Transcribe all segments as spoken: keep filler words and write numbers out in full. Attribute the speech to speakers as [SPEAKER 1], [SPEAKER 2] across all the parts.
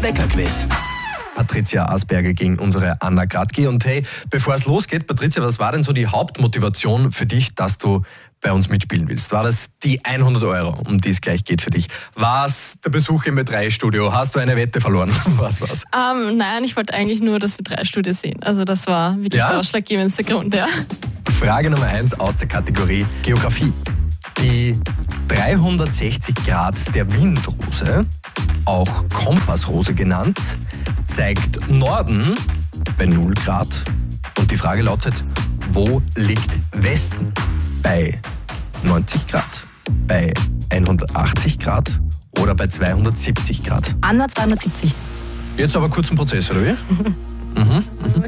[SPEAKER 1] Entdeckerquiz. Patricia Asperger gegen unsere Anna Gradki. Und hey, bevor es losgeht, Patricia, was war denn so die Hauptmotivation für dich, dass du bei uns mitspielen willst? War das die hundert Euro, um die es gleich geht für dich? War es der Besuch im Ö drei Studio? Hast du eine Wette verloren? Was war's?
[SPEAKER 2] Um, nein, ich wollte eigentlich nur das Ö drei Studio sehen. Also das war wirklich
[SPEAKER 1] ja?
[SPEAKER 2] der ausschlaggebendste Grund, ja.
[SPEAKER 1] Frage Nummer eins aus der Kategorie Geografie. Die dreihundertsechzig Grad der Windrose, auch Kompassrose genannt, zeigt Norden bei null Grad. Und die Frage lautet, wo liegt Westen bei neunzig Grad, bei hundertachtzig Grad oder bei zweihundertsiebzig Grad?
[SPEAKER 3] Anna zweihundertsiebzig.
[SPEAKER 1] Jetzt aber kurz ein Prozess, oder wie? mhm. mhm.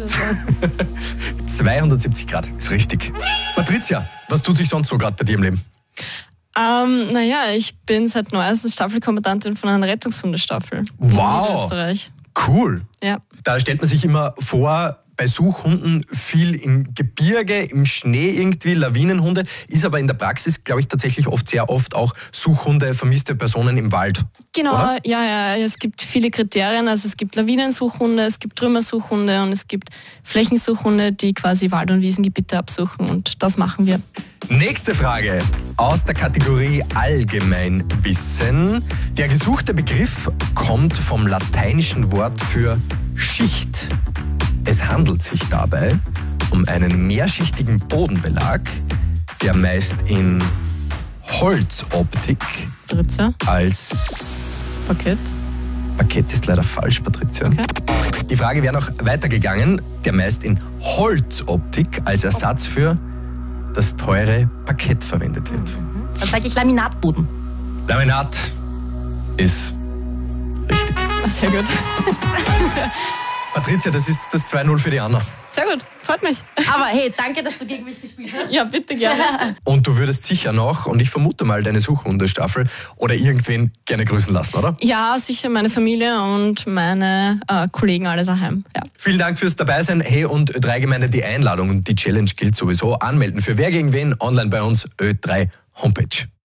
[SPEAKER 1] zweihundertsiebzig Grad, ist richtig. Patricia, was tut sich sonst so gerade bei dir im Leben?
[SPEAKER 2] Ähm, naja, ich bin seit neuestem Staffelkommandantin von einer Rettungshundestaffel
[SPEAKER 1] wow.
[SPEAKER 2] in Österreich.
[SPEAKER 1] Cool.
[SPEAKER 2] Ja.
[SPEAKER 1] Da stellt man sich immer vor, bei Suchhunden viel im Gebirge, im Schnee irgendwie, Lawinenhunde, ist aber in der Praxis, glaube ich, tatsächlich oft sehr oft auch Suchhunde, vermisste Personen im Wald.
[SPEAKER 2] Genau,
[SPEAKER 1] oder?
[SPEAKER 2] ja, ja. Es gibt viele Kriterien. Also es gibt Lawinensuchhunde, es gibt Trümmersuchhunde und es gibt Flächensuchhunde, die quasi Wald- und Wiesengebiete absuchen. Und das machen wir.
[SPEAKER 1] Nächste Frage aus der Kategorie Allgemeinwissen. Der gesuchte Begriff kommt vom lateinischen Wort für Schicht. Es handelt sich dabei um einen mehrschichtigen Bodenbelag, der meist in Holzoptik
[SPEAKER 2] Patricia?
[SPEAKER 1] als
[SPEAKER 2] Parkett.
[SPEAKER 1] Parkett ist leider falsch, Patricia.
[SPEAKER 2] Okay.
[SPEAKER 1] Die Frage wäre noch weitergegangen, der meist in Holzoptik als Ersatz für das teure Parkett verwendet wird.
[SPEAKER 3] Dann sage ich Laminatboden.
[SPEAKER 1] Laminat ist richtig.
[SPEAKER 2] Sehr gut.
[SPEAKER 1] Patricia, das ist das zwei null für die Anna.
[SPEAKER 2] Sehr gut, freut mich.
[SPEAKER 3] Aber hey, danke, dass du gegen mich gespielt hast.
[SPEAKER 2] Ja, bitte gerne.
[SPEAKER 1] Und du würdest sicher noch, und ich vermute mal, deine Suchhundestaffel oder irgendwen gerne grüßen lassen, oder?
[SPEAKER 2] Ja, sicher meine Familie und meine äh, Kollegen alle daheim. Ja.
[SPEAKER 1] Vielen Dank fürs Dabeisein. Hey, und Ö drei Gemeinde, die Einladung und die Challenge gilt sowieso. Anmelden für Wer gegen wen online bei uns Ö drei Homepage.